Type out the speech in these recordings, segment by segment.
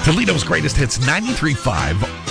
Toledo's greatest hits, 93.5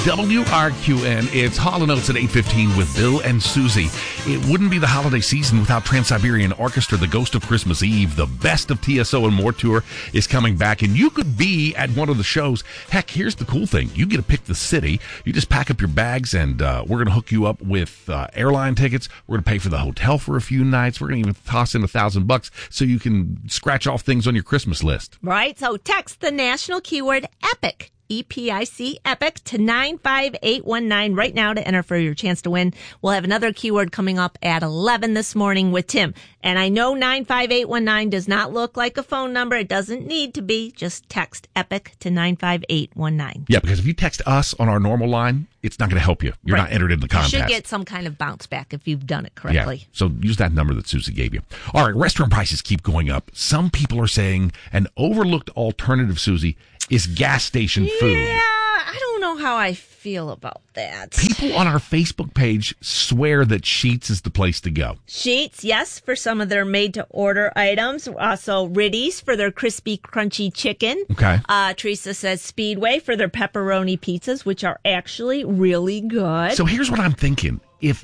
WRQN. It's Hall & Oates at 8:15 with Bill and Susie. It wouldn't be the holiday season without Trans-Siberian Orchestra. The Ghost of Christmas Eve, the best of TSO and more tour is coming back, and you could be at one of the shows. Heck, here's the cool thing. You get to pick the city. You just pack up your bags, and we're going to hook you up with airline tickets. We're going to pay for the hotel for a few nights. We're going to even toss in $1,000 so you can scratch off things on your Christmas list. Right, so text the national keyword EPIC, EPIC, EPIC, to 95819 right now to enter for your chance to win. We'll have another keyword coming up at 11 this morning with Tim. And I know 95819 does not look like a phone number. It doesn't need to be. Just text EPIC to 95819. Yeah, because if you text us on our normal line, it's not going to help you. You're not entered in the contest. You should get some kind of bounce back if you've done it correctly. Yeah, so use that number that Susie gave you. All right, restaurant prices keep going up. Some people are saying an overlooked alternative, Susie, is gas station food. Yeah, I don't know how I feel about that. People on our Facebook page swear that Sheetz is the place to go. Sheetz, yes, for some of their made-to-order items. Also, Ritty's for their crispy, crunchy chicken. Okay. Teresa says Speedway for their pepperoni pizzas, which are actually really good. So here's what I'm thinking. If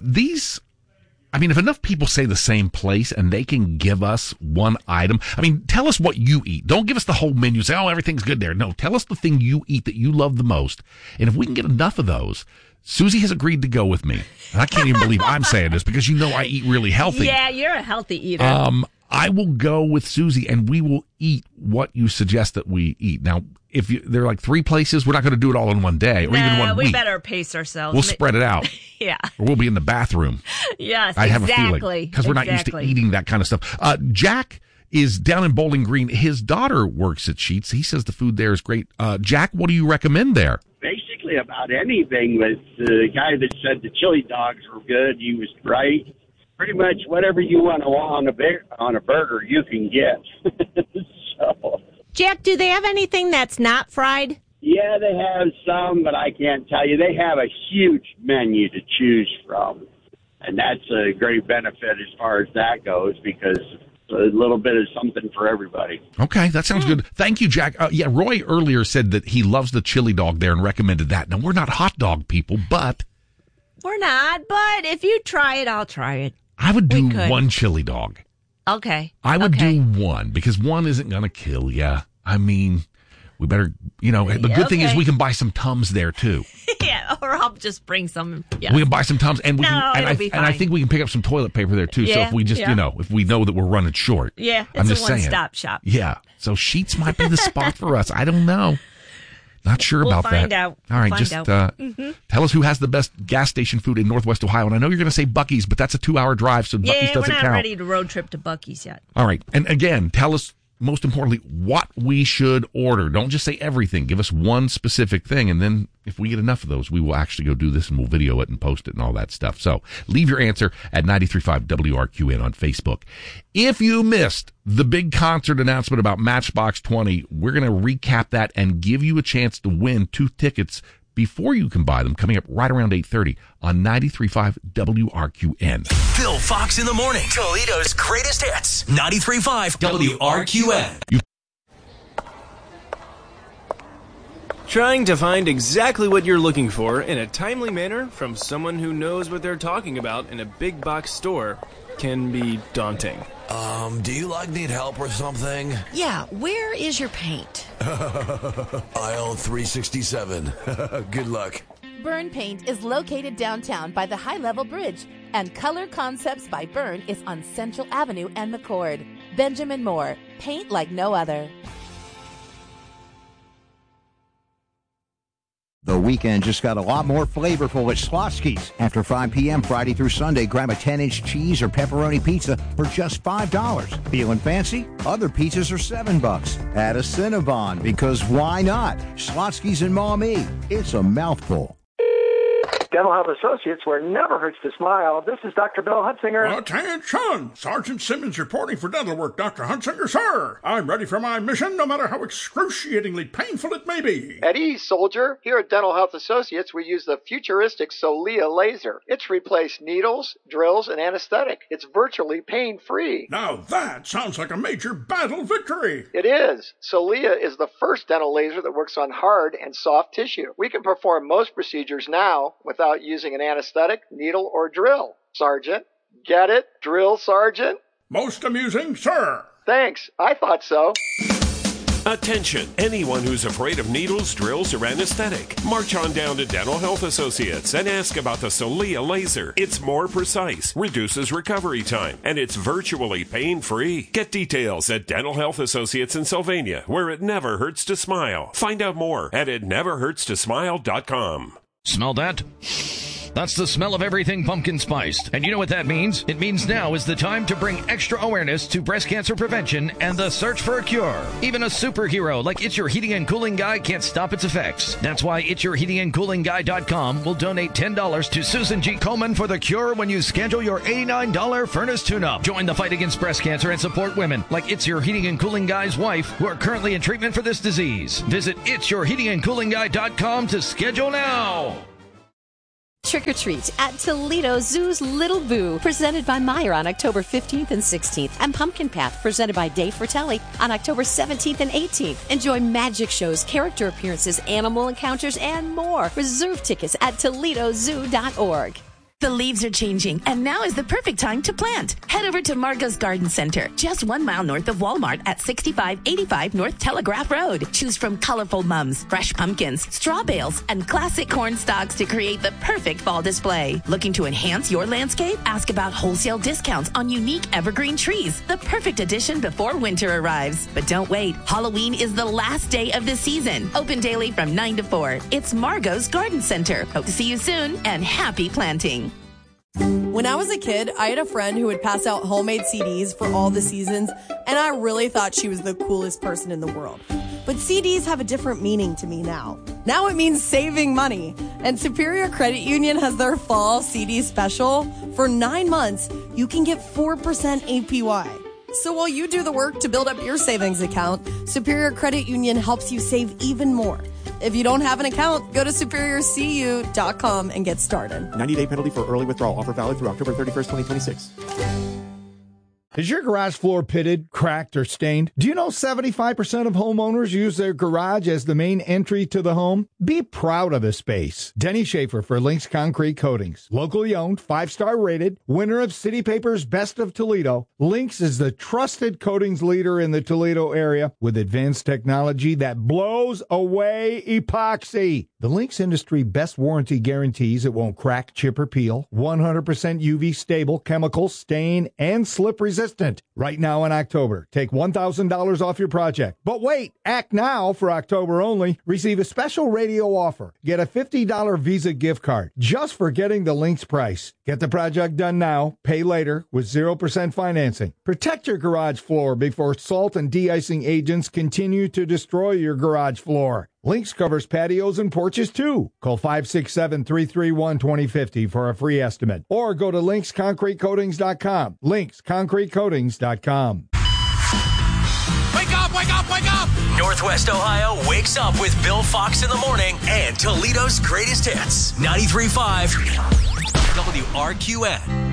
enough people say the same place and they can give us one item, tell us what you eat. Don't give us the whole menu. Say, everything's good there. No, tell us the thing you eat that you love the most. And if we can get enough of those, Susie has agreed to go with me. And I can't even believe I'm saying this because I eat really healthy. Yeah, you're a healthy eater. I will go with Susie and we will eat what you suggest that we eat. Now, if there are like 3 places, we're not going to do it all in one day or even 1 week. We better pace ourselves. We'll spread it out. Yeah. Or we'll be in the bathroom. Yes, I have a feeling. Because we're not used to eating that kind of stuff. Jack is down in Bowling Green. His daughter works at Sheetz. He says the food there is great. Jack, what do you recommend there? Basically about anything, but the guy that said the chili dogs were good, he was right. Pretty much whatever you want on a burger, you can get. So... Jack, do they have anything that's not fried? Yeah, they have some, but I can't tell you. They have a huge menu to choose from, and that's a great benefit as far as that goes because a little bit of something for everybody. Okay, that sounds good. Thank you, Jack. Roy earlier said that he loves the chili dog there and recommended that. Now, we're not hot dog people, but... We're not, but if you try it, I'll try it. I would do one chili dog. Okay. I would do one because one isn't going to kill you. We better, the good thing is we can buy some Tums there too. Yeah, or I'll just bring some. Yeah. We can buy some Tums and I think we can pick up some toilet paper there too. Yeah, so if we just, if we know that we're running short. Yeah, I'm just a one-stop shop. Yeah. So Sheetz might be the spot for us. I don't know. Not sure about that. We'll find out. All right, tell us who has the best gas station food in Northwest Ohio. And I know you're going to say Buc-ee's, but that's a 2-hour drive, so Buc-ee's doesn't count. We're not ready to road trip to Buc-ee's yet. All right. And again, tell us, most importantly, what we should order. Don't just say everything. Give us one specific thing, and then if we get enough of those, we will actually go do this, and we'll video it and post it and all that stuff. So leave your answer at 93.5 WRQN on Facebook. If you missed the big concert announcement about Matchbox 20, we're going to recap that and give you a chance to win 2 tickets before you can buy them, coming up right around 8:30 on 93.5 WRQN. Bill Fox in the morning. Toledo's greatest hits. 93.5 WRQN. Trying to find exactly what you're looking for in a timely manner from someone who knows what they're talking about in a big box store can be daunting. Do you need help or something? Yeah, where is your paint? Aisle 367. Good luck. Byrne Paint is located downtown by the High Level Bridge, and Color Concepts by Byrne is on Central Avenue and McCord. Benjamin Moore, paint like no other. The weekend just got a lot more flavorful at Slotsky's. After 5 p.m. Friday through Sunday, grab a 10-inch cheese or pepperoni pizza for just $5. Feeling fancy? Other pizzas are $7. Add a Cinnabon, because why not? Slotsky's in Maumee. It's a mouthful. Dental Health Associates, where it never hurts to smile. This is Dr. Bill Huntsinger. Attention! Sergeant Simmons reporting for dental work, Dr. Huntsinger, sir. I'm ready for my mission, no matter how excruciatingly painful it may be. At ease, soldier. Here at Dental Health Associates, we use the futuristic Solia laser. It's replaced needles, drills, and anesthetic. It's virtually pain-free. Now that sounds like a major battle victory. It is. Solia is the first dental laser that works on hard and soft tissue. We can perform most procedures now without using an anesthetic, needle, or drill. Sergeant, get it? Drill, Sergeant? Most amusing, sir. Thanks. I thought so. Attention, anyone who's afraid of needles, drills, or anesthetic. March on down to Dental Health Associates and ask about the Solia laser. It's more precise, reduces recovery time, and it's virtually pain-free. Get details at Dental Health Associates in Sylvania, where it never hurts to smile. Find out more at itneverhurtstosmile.com. Smell that? That's the smell of everything pumpkin spiced. And you know what that means? It means now is the time to bring extra awareness to breast cancer prevention and the search for a cure. Even a superhero like It's Your Heating and Cooling Guy can't stop its effects. That's why It'sYourHeatingAndCoolingGuy.com will donate $10 to Susan G. Komen for the cure when you schedule your $89 furnace tune-up. Join the fight against breast cancer and support women like It's Your Heating and Cooling Guy's wife who are currently in treatment for this disease. Visit It'sYourHeatingAndCoolingGuy.com to schedule now. Trick or treat at Toledo Zoo's Little Boo, presented by Meijer on October 15th and 16th, and Pumpkin Path, presented by Dave Fratelli on October 17th and 18th. Enjoy magic shows, character appearances, animal encounters, and more. Reserve tickets at ToledoZoo.org. The leaves are changing, and now is the perfect time to plant. Head over to Margot's Garden Center, just 1 mile north of Walmart at 6585 North Telegraph Road. Choose from colorful mums, fresh pumpkins, straw bales, and classic corn stalks to create the perfect fall display. Looking to enhance your landscape? Ask about wholesale discounts on unique evergreen trees, the perfect addition before winter arrives. But don't wait. Halloween is the last day of the season. Open daily from 9 to 4. It's Margot's Garden Center. Hope to see you soon, and happy planting. When I was a kid, I had a friend who would pass out homemade CDs for all the seasons, and I really thought she was the coolest person in the world. But CDs have a different meaning to me now. Now it means saving money. And Superior Credit Union has their fall CD special. For 9 months, you can get 4% APY. So while you do the work to build up your savings account, Superior Credit Union helps you save even more. If you don't have an account, go to superiorcu.com and get started. 90-day penalty for early withdrawal. Offer valid through October 31st, 2026. Is your garage floor pitted, cracked, or stained? Do you know 75% of homeowners use their garage as the main entry to the home? Be proud of the space. Denny Schaefer for Lynx Concrete Coatings. Locally owned, 5-star rated, winner of City Paper's Best of Toledo, Lynx is the trusted coatings leader in the Toledo area with advanced technology that blows away epoxy. The Lynx industry best warranty guarantees it won't crack, chip, or peel. 100% UV stable, chemical, stain, and slip resistant. Right now in October, take $1,000 off your project. But wait, act now for October only. Receive a special radio offer. Get a $50 Visa gift card just for getting the Lynx price. Get the project done now, pay later with 0% financing. Protect your garage floor before salt and de-icing agents continue to destroy your garage floor. Lynx covers patios and porches, too. Call 567-331-2050 for a free estimate. Or go to lynxconcretecoatings.com. lynxconcretecoatings.com. Wake up, wake up, wake up! Northwest Ohio wakes up with Bill Fox in the morning and Toledo's greatest hits. 93.5 WRQN.